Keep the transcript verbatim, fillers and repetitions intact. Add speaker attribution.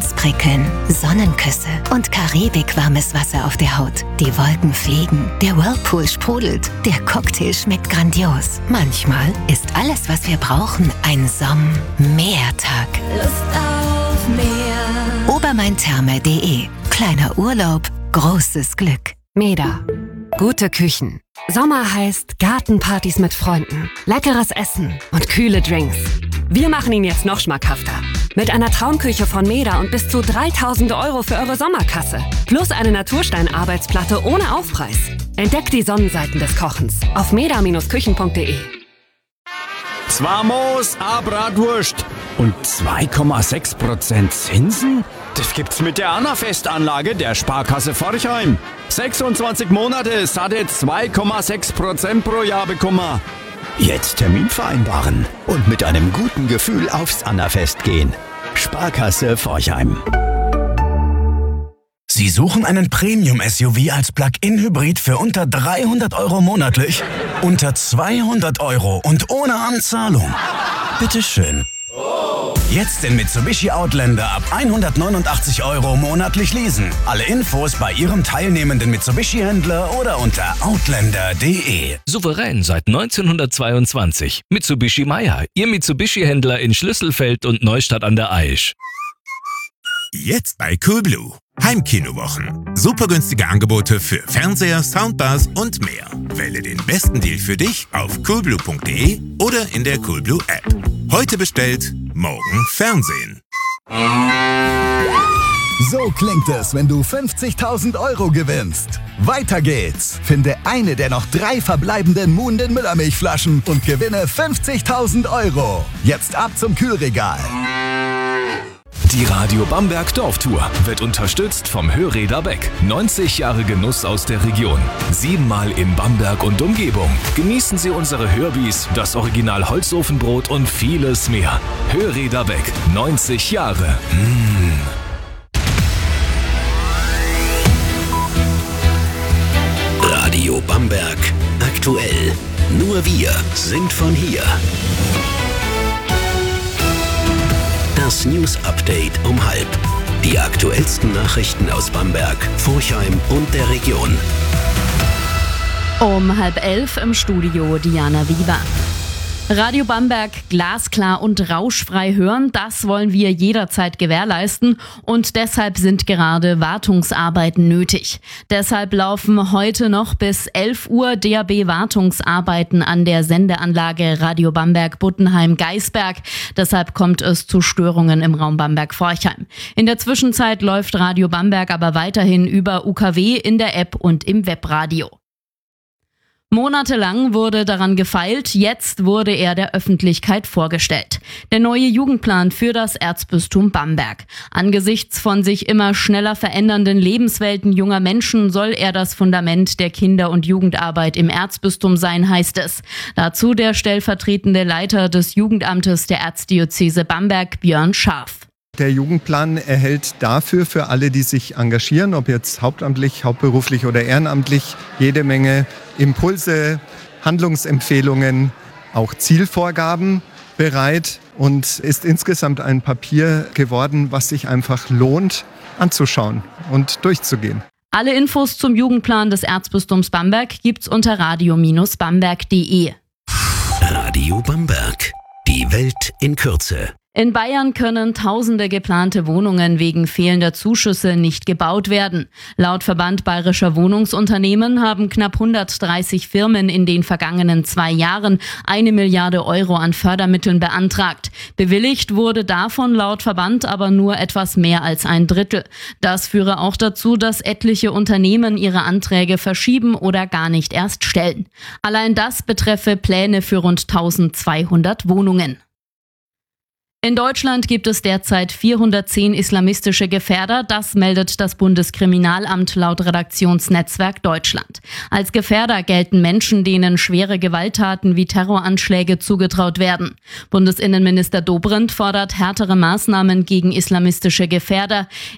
Speaker 1: Herzprickeln, Sonnenküsse und karibikwarmes Wasser auf der Haut. Die Wolken fliegen, der Whirlpool sprudelt, der Cocktail schmeckt grandios. Manchmal ist alles, was wir brauchen, ein Somm-Meertag.
Speaker 2: Lust auf Meer.
Speaker 1: Obermaintherme punkt de. Kleiner Urlaub, großes Glück.
Speaker 3: Meda. Gute Küchen. Sommer heißt Gartenpartys mit Freunden, leckeres Essen und kühle Drinks. Wir machen ihn jetzt noch schmackhafter. Mit einer Traumküche von Meda und bis zu dreitausend Euro für eure Sommerkasse. Plus eine Naturstein-Arbeitsplatte ohne Aufpreis. Entdeckt die Sonnenseiten des Kochens auf meda Bindestrich küchen punkt de.
Speaker 4: Zwei Moos, a Bratwurst und zwei Komma sechs Prozent Zinsen? Das gibt's mit der Annafest-Anlage der Sparkasse Forchheim. sechsundzwanzig Monate, satte zwei Komma sechs Prozent pro Jahr bekommen.
Speaker 5: Jetzt Termin vereinbaren und mit einem guten Gefühl aufs Annafest gehen. Sparkasse Forchheim.
Speaker 6: Sie suchen einen Premium-S U V als Plug-in-Hybrid für unter dreihundert Euro monatlich? Unter zweihundert Euro und ohne Anzahlung? Bitteschön. Jetzt den Mitsubishi Outlander ab hundertneunundachtzig Euro monatlich leasen. Alle Infos bei Ihrem teilnehmenden Mitsubishi-Händler oder unter outlander punkt de.
Speaker 7: Souverän seit neunzehnhundertzweiundzwanzig. Mitsubishi Meyer, Ihr Mitsubishi-Händler in Schlüsselfeld und Neustadt an der Aisch.
Speaker 8: Jetzt bei Coolblue. Heimkinowochen. Super günstige Angebote für Fernseher, Soundbars und mehr. Wähle den besten Deal für dich auf coolblue punkt de oder in der Coolblue App. Heute bestellt, morgen Fernsehen.
Speaker 9: So klingt es, wenn du fünfzigtausend Euro gewinnst. Weiter geht's. Finde eine der noch drei verbleibenden Muhnden Müllermilchflaschen und gewinne fünfzigtausend Euro. Jetzt ab zum Kühlregal.
Speaker 7: Die Radio Bamberg Dorftour wird unterstützt vom Hörräder Beck. neunzig Jahre Genuss aus der Region. Siebenmal in Bamberg und Umgebung. Genießen Sie unsere Hörbis, das Original Holzofenbrot und vieles mehr. Hörräder Beck. neunzig Jahre. Mmh.
Speaker 5: Radio Bamberg. Aktuell. Nur wir sind von hier. Das News Update um halb. Die aktuellsten Nachrichten aus Bamberg, Forchheim und der Region.
Speaker 10: Um halb elf im Studio Diana Wieber. Radio Bamberg glasklar und rauschfrei hören, das wollen wir jederzeit gewährleisten und deshalb sind gerade Wartungsarbeiten nötig. Deshalb laufen heute noch bis elf Uhr D A B-Wartungsarbeiten an der Sendeanlage Radio Bamberg Buttenheim-Geisberg. Deshalb kommt es zu Störungen im Raum Bamberg-Forchheim. In der Zwischenzeit läuft Radio Bamberg aber weiterhin über U K W in der App und im Webradio. Monatelang wurde daran gefeilt, jetzt wurde er der Öffentlichkeit vorgestellt. Der neue Jugendplan für das Erzbistum Bamberg. Angesichts von sich immer schneller verändernden Lebenswelten junger Menschen soll er das Fundament der Kinder- und Jugendarbeit im Erzbistum sein, heißt es. Dazu der stellvertretende Leiter des Jugendamtes der Erzdiözese Bamberg, Björn Scharf.
Speaker 11: Der Jugendplan erhält dafür für alle, die sich engagieren, ob jetzt hauptamtlich, hauptberuflich oder ehrenamtlich, jede Menge Impulse, Handlungsempfehlungen, auch Zielvorgaben bereit und ist insgesamt ein Papier geworden, was sich einfach lohnt anzuschauen und durchzugehen.
Speaker 10: Alle Infos zum Jugendplan des Erzbistums Bamberg gibt's unter radio Bindestrich bamberg punkt de.
Speaker 5: Radio Bamberg. Die Welt in Kürze.
Speaker 10: In Bayern können tausende geplante Wohnungen wegen fehlender Zuschüsse nicht gebaut werden. Laut Verband Bayerischer Wohnungsunternehmen haben knapp hundertdreißig Firmen in den vergangenen zwei Jahren eine Milliarde Euro an Fördermitteln beantragt. Bewilligt wurde davon laut Verband aber nur etwas mehr als ein Drittel. Das führe auch dazu, dass etliche Unternehmen ihre Anträge verschieben oder gar nicht erst stellen. Allein das betreffe Pläne für rund eintausendzweihundert Wohnungen. In Deutschland gibt es derzeit vierhundertzehn islamistische Gefährder, das meldet das Bundeskriminalamt laut Redaktionsnetzwerk Deutschland. Als Gefährder gelten Menschen, denen schwere Gewalttaten wie Terroranschläge zugetraut werden. Bundesinnenminister Dobrindt fordert härtere Maßnahmen gegen islamistische Gefährder.